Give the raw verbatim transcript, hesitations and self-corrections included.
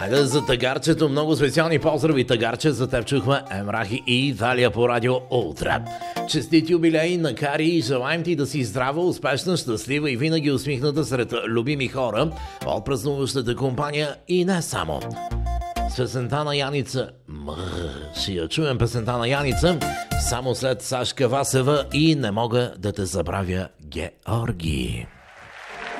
Хайде за Тагарчето, много специални поздрави. Тагарче, за теб чухме Емрахи и Италия по радио Ултра. Честит юбилей на Кари и желаем ти да си здрава, успешна, щастлива и винаги усмихната сред любими хора от празнуващата компания и не само. С песента на Яница, мър, ще я чуем песента на Яница, само след Сашка Васева и Не мога да те забравя Георги.